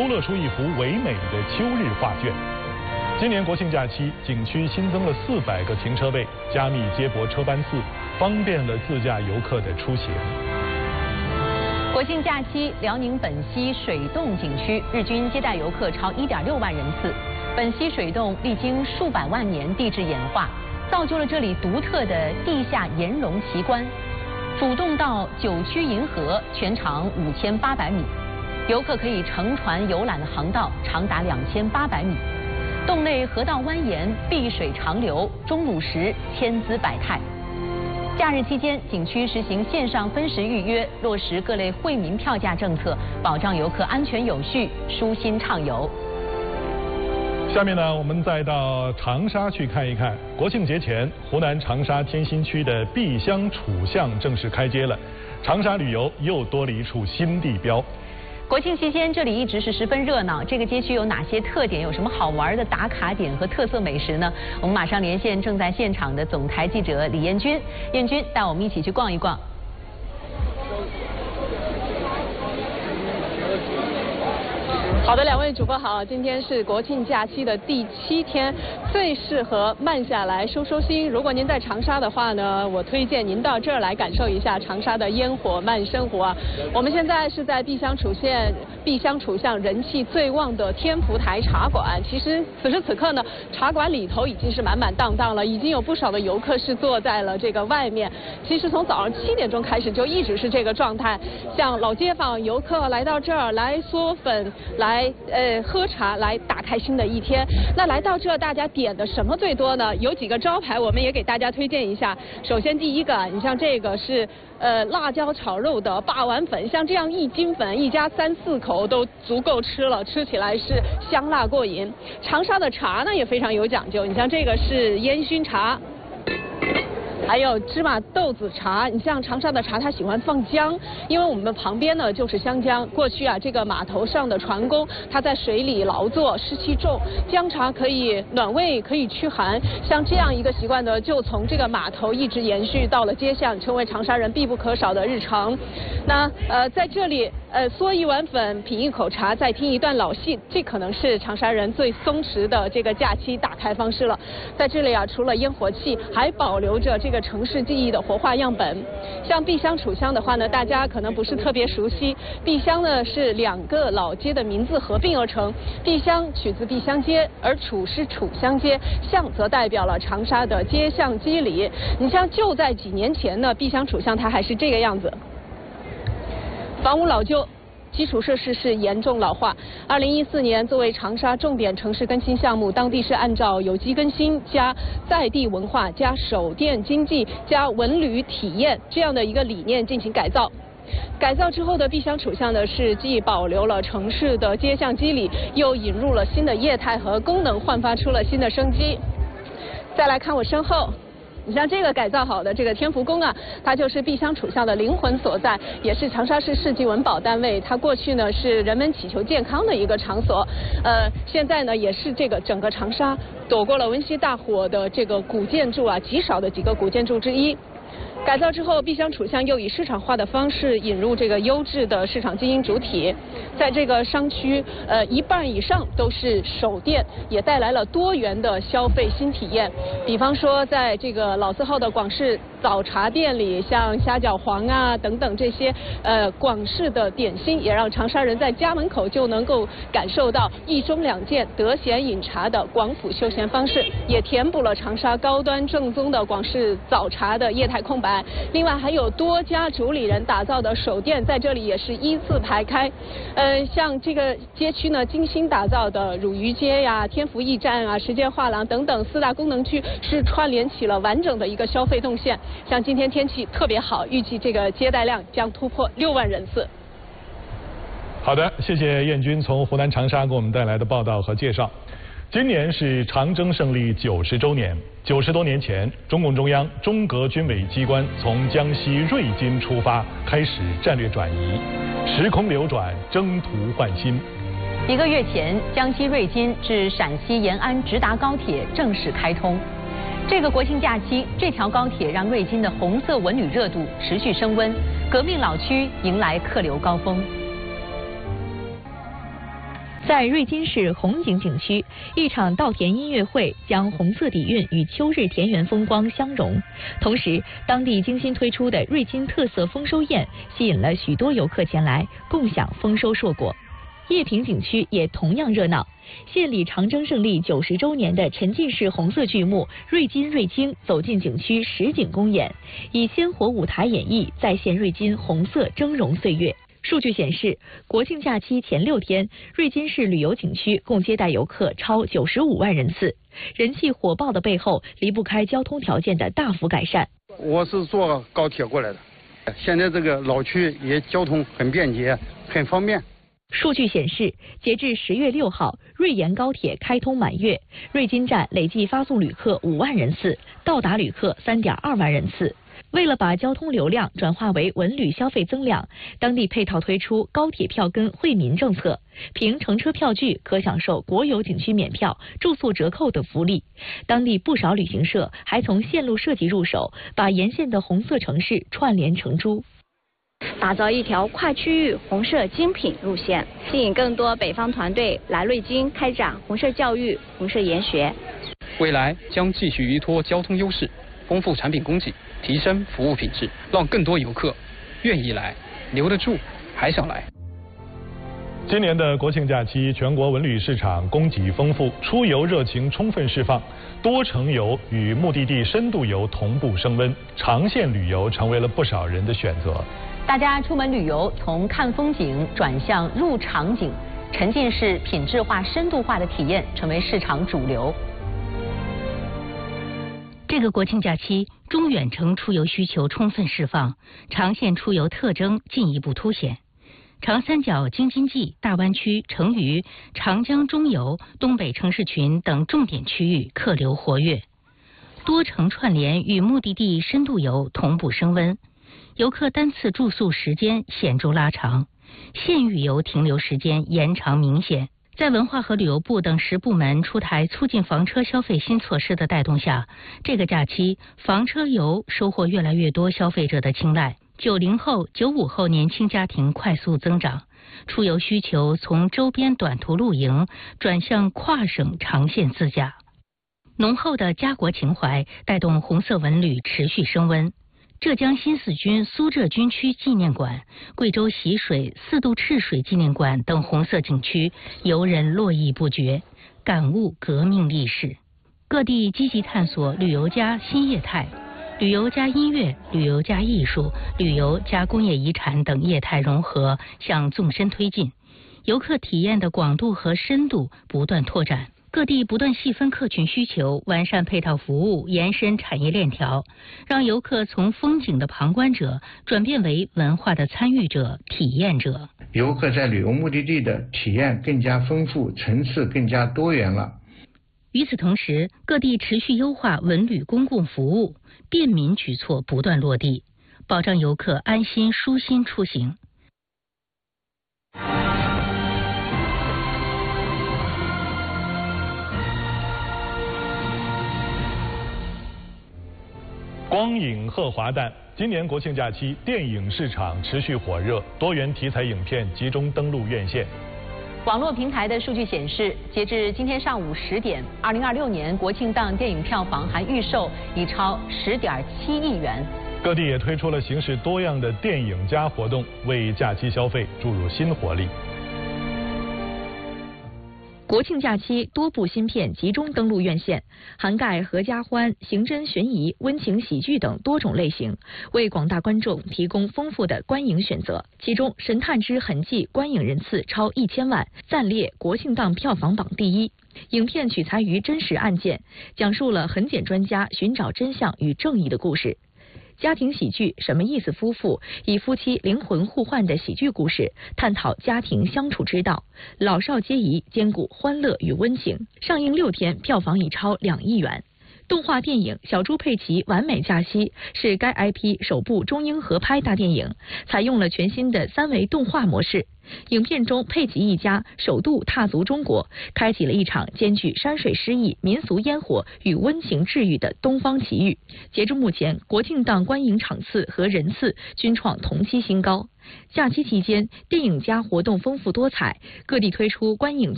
勒出一幅唯美的秋日画卷。今年国庆假期，景区新增了400个停车位，加密接驳车班次，方便了自驾游客的出行。 国庆假期，辽宁本溪水洞景区日均接待游客超1.6万人次。本溪水洞历经数百万年地质演化，造就了这里独特的地下岩溶奇观。主洞到9曲银河，全长5800米，游客可以乘船游览的航道长达2800米。洞内河道蜿蜒，碧水长流，钟乳石千姿百态。假日期间，景区实行线上分时预约，落实各类惠民票价政策，保障游客安全有序、舒心畅游。 下面呢，我们再到长沙去看一看。国庆节前，湖南长沙天心区的碧乡楚巷正式开街了，长沙旅游又多了一处新地标。 国庆期间，这里一直是十分热闹。这个街区有哪些特点？有什么好玩的打卡点和特色美食呢？我们马上连线正在现场的总台记者李彦军，彦军带我们一起去逛一逛。好的，两位主播好，今天是国庆假期的第7天，最适合慢下来收收心。如果您在长沙的话呢，我推荐您到这儿来感受一下长沙的烟火慢生活啊。我们现在是在碧乡楚巷人气最旺的天福台茶馆。其实此时此刻呢，茶馆里头已经是满满当当了，已经有不少的游客是坐在了这个外面。其实从早上7点钟开始就一直是这个状态，像老街坊游客来到这儿来嗦粉，来喝茶，来打开新的一天。那来到这，大家点的什么最多呢？有几个招牌，我们也给大家推荐一下。首先第一个，你像这个是辣椒炒肉的霸王粉，像这样1斤粉，一家3、4口都足够吃了，吃起来是香辣过瘾。长沙的茶呢也非常有讲究，你像这个是烟熏茶。还有芝麻豆子茶，你像长沙的茶，它喜欢放姜，因为我们旁边呢就是湘江。过去啊，这个码头上的船工他在水里劳作，湿气重，姜茶可以暖胃，可以驱寒。像这样一个习惯呢，就从这个码头一直延续到了街巷，成为长沙人必不可少的日常。那在这里嗦一碗粉，品一口茶，再听一段老戏，这可能是长沙人最松弛的这个假期打开方式了。在这里啊，除了烟火气，还保留着这个城市记忆的活化样本。像碧乡楚巷的话呢，大家可能不是特别熟悉。碧乡呢是2个老街的名字合并而成，碧乡取自碧乡街，而楚是楚乡街，巷则代表了长沙的街巷肌理。你像就在几年前呢，碧乡楚巷它还是这个样子，房屋老旧，基础设施是严重老化。2014年，作为长沙重点城市更新项目，当地是按照有机更新加在地文化加手电经济加文旅体验这样的一个理念进行改造。改造之后的碧乡楚巷呢，是既保留了城市的街巷肌理，又引入了新的业态和功能，焕发出了新的生机。再来看我身后。你像这个改造好的这个天福宫啊，它就是碧乡楚巷的灵魂所在，也是长沙市市级文保单位。它过去呢是人们祈求健康的一个场所，现在呢也是这个整个长沙躲过了文夕大火的这个古建筑啊极少的几个古建筑之一。改造之后，碧乡楚巷又以市场化的方式引入这个优质的市场经营主体，在这个商区，1半以上都是手店，也带来了多元的消费新体验。比方说，在这个老字号的广式早茶店里，像虾饺皇啊等等这些广式的点心，也让长沙人在家门口就能够感受到1盅2件得闲饮茶的广府休闲方式，也填补了长沙高端正宗的广式早茶的业态空白。另外还有多家主理人打造的手店在这里也是依次排开。像这个街区呢，精心打造的汝渝街呀、天福驿站啊、时间画廊等等4大功能区，是串联起了完整的一个消费动线。像今天天气特别好，预计这个接待量将突破6万人次。 好的，谢谢彦军从湖南长沙给我们带来的报道和介绍。今年是长征胜利90周年，90多年前，中共中央、中革军委机关从江西瑞金出发，开始战略转移，时空流转，征途换新。 1个月前，江西瑞金至陕西延安直达高铁正式开通。这个国庆假期，这条高铁让瑞金的红色文旅热度持续升温，革命老区迎来客流高峰。 在瑞金市红景景区，一场稻田音乐会将红色底蕴与秋日田园风光相融。同时，当地精心推出的瑞金特色丰收宴吸引了许多游客前来共享丰收硕果。叶坪景区也同样热闹，献礼长征胜利90周年的沉浸式红色剧目《瑞金瑞青》走进景区实景公演，以鲜活舞台演绎再现瑞金红色峥嵘岁月。数据显示，国庆假期前6天，瑞金市旅游景区共接待游客超95万人次。人气火爆的背后，离不开交通条件的大幅改善。 我是坐高铁过来的，现在这个老区也交通很便捷，很方便。 数据显示，截至10月6号，瑞延高铁开通满月，瑞金站累计发送旅客5万人次，到达旅客3.2万人次。为了把交通流量转化为文旅消费增量，当地配套推出高铁票根惠民政策，凭乘车票据可享受国有景区免票、住宿折扣等福利。当地不少旅行社还从线路设计入手，把沿线的红色城市串联成珠， 打造一条跨区域红色精品路线，吸引更多北方团队来瑞金开展红色教育、红色研学。 未来将继续依托交通优势，丰富产品供给，提升服务品质，让更多游客愿意来，留得住，还想来。 今年的国庆假期，全国文旅市场供给丰富，出游热情充分释放，多城游与目的地深度游同步升温，长线旅游成为了不少人的选择。 大家出门旅游从看风景转向入场景，沉浸式、品质化、深度化的体验成为市场主流。 这个国庆假期，中远程出游需求充分释放，长线出游特征进一步凸显。长三角、京津冀、大湾区、成渝、长江中游、东北城市群等重点区域客流活跃，多城串联与目的地深度游同步升温，游客单次住宿时间显著拉长，县域游停留时间延长明显。在文化和旅游部等10部门出台促进房车消费新措施的带动下，这个假期房车游收获越来越多消费者的青睐。90后、95后年轻家庭快速增长，出游需求从周边短途露营转向跨省长线自驾。浓厚的家国情怀带动红色文旅持续升温。浙江新四军苏浙军区纪念馆、贵州习水4渡赤水纪念馆等红色景区游人络绎不绝，感悟革命历史。各地积极探索旅游加新业态、旅游加音乐、旅游加艺术、旅游加工业遗产等业态融合向纵深推进，游客体验的广度和深度不断拓展。各地不断细分客群需求，完善配套服务，延伸产业链条，让游客从风景的旁观者转变为文化的参与者、体验者。 游客在旅游目的地的体验更加丰富，层次更加多元了。 与此同时，各地持续优化文旅公共服务，便民举措不断落地，保障游客安心舒心出行。 光影贺华诞，今年国庆假期，电影市场持续火热，多元题材影片集中登陆院线。 网络平台的数据显示，截至今天上午10点，2026年国庆档电影票房含预售已超10.7亿元。 各地也推出了形式多样的电影加活动，为假期消费注入新活力。 国庆假期，多部新片集中登陆院线，涵盖合家欢、刑侦悬疑、温情喜剧等多种类型，为广大观众提供丰富的观影选择。其中，《神探之痕迹》观影人次超1000万，暂列国庆档票房榜第1。影片取材于真实案件，讲述了痕检专家寻找真相与正义的故事。家庭喜剧《什么意思夫妇》以夫妻灵魂互换的喜剧故事，探讨家庭相处之道，老少皆宜，兼顾欢乐与温情。上映6天，票房已超2亿元。 动画电影《小猪佩奇完美假期》是该 IP 首部中英合拍大电影，采用了全新的3维动画模式。影片中，佩奇一家首度踏足中国，开启了一场兼具山水诗意、民俗烟火与温情治愈的东方奇遇。截至目前，国庆档观影场次和人次均创同期新高。假期期间，电影家活动丰富多彩，各地推出观影